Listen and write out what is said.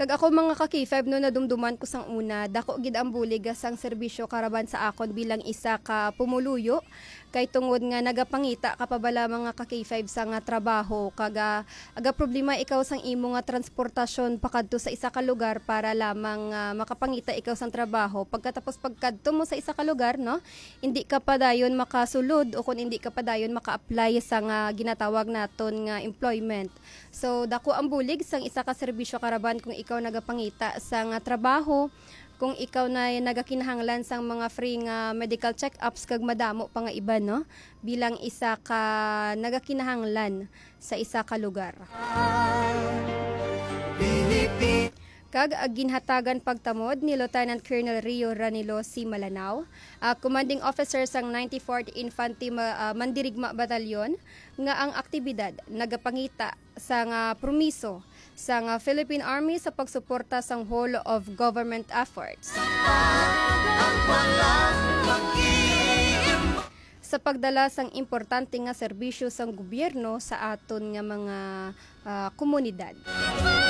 Kag ako mga ka-K5 no nadumduman ko sang una, dako gid ang bulig sang serbisyo karaban sa akon bilang isa ka pumuluyo kay tungod nga nagapangita kapabala mga ka-K5 sa nga trabaho kaga aga problema ikaw sang imo nga transportasyon pakadto sa isa ka lugar para lamang makapangita ikaw sang trabaho. Pagkatapos pagkadto mo sa isa ka lugar no, hindi ka pa dayon makasulod o kun hindi ka pa dayon maka-apply sa nga ginatawag naton nga employment. So dako ang bulig sang isa ka serbisyo karaban kung ikaw nagapangita sa nga trabaho, kung ikaw na nagakinahanglan sang mga free nga medical check-ups kag madamo pa nga iba no bilang isa ka nagakinahanglan sa isa ka lugar. Kag ginhatagan pagtamod ni Lieutenant Colonel Rio Ranilo C. Malanao, commanding officer sang 94th Infantry Mandirigma Batalyon, nga ang aktibidad nagapangita sa nga promiso sa nga Philippine Army sa pagsuporta sang whole of government efforts sa pagdala sang importante nga serbisyo sang gobyerno sa aton nga mga komunidad.